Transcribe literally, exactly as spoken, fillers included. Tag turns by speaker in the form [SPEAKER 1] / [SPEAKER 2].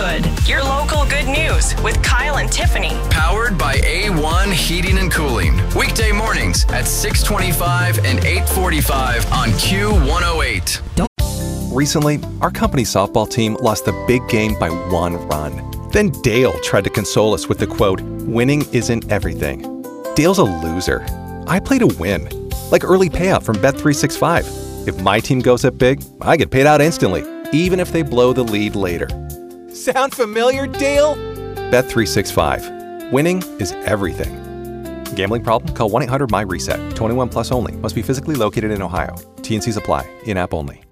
[SPEAKER 1] Good, your local good news with Kyle and Tiffany.
[SPEAKER 2] Powered by A one Heating and Cooling. Weekday mornings at six twenty-five and eight forty-five on Q one oh eight.
[SPEAKER 3] Recently, our company softball team lost the big game by one run. Then Dale tried to console us with the quote, "Winning isn't everything." Dale's a loser. I play to win. Like early payout from Bet three sixty-five. If my team goes up big, I get paid out instantly, even if they blow the lead later. Sound familiar, Dale? Bet three sixty-five. Winning is everything. Gambling problem? Call one eight hundred M Y RESET. twenty-one plus only. Must be physically located in Ohio. T and Cs apply. In-app only.